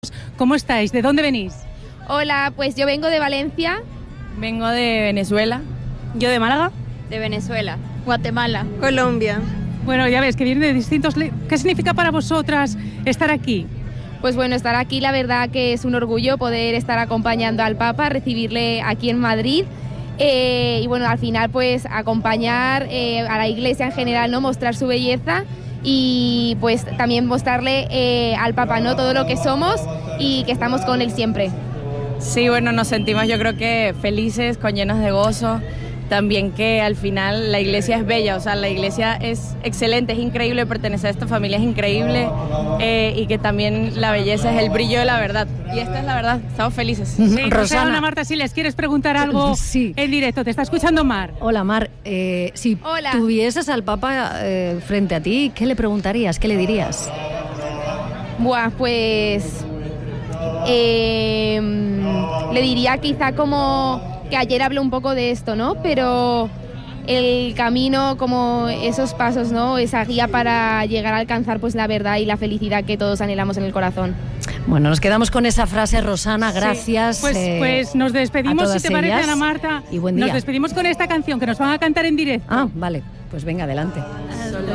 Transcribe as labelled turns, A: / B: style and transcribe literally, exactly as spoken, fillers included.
A: ¿Cómo estáis? ¿De dónde venís?
B: Hola, pues yo vengo de Valencia.
C: Vengo de Venezuela.
A: Yo de Málaga.
B: De Venezuela.
D: Guatemala.
E: Colombia.
A: Bueno, ya ves, que vienen de distintos... ¿Qué significa para vosotras estar aquí?
B: Pues bueno, estar aquí la verdad que es un orgullo poder estar acompañando al Papa, recibirle aquí en Madrid. Eh, y bueno, al final pues acompañar eh, a la Iglesia en general, ¿no? Mostrar su belleza y pues también mostrarle eh, al Papa, ¿no? Todo lo que somos y que estamos con él siempre.
C: Sí, bueno, nos sentimos yo creo que felices, con llenos de gozo. También que al final la iglesia es bella, o sea, la iglesia es excelente, es increíble, pertenecer a esta familia es increíble eh, y que también la belleza es el brillo de la verdad. Y esta es la verdad, estamos felices.
A: Sí,
F: Rosana.
A: Rosana, Marta, si les quieres preguntar algo
F: Sí.
A: en directo, te está escuchando Mar.
F: Hola, Mar. Eh, si
B: Hola.
F: tuvieses al Papa eh, frente a ti, ¿qué le preguntarías? ¿Qué le dirías?
B: Buah, pues eh, le diría quizá como que ayer hablé un poco de esto, ¿no? Pero el camino, como esos pasos, ¿no? Esa guía para llegar a alcanzar pues la verdad y la felicidad que todos anhelamos en el corazón.
F: Bueno, nos quedamos con esa frase, Rosana, gracias.
A: Sí. Pues,
F: eh,
A: pues nos
F: a
A: despedimos,
F: todas
A: si te parece,
F: ellas.
A: Ana Marta.
F: Y buen día.
A: Nos despedimos con esta canción que nos van a cantar en directo.
F: Ah, vale, pues venga, adelante.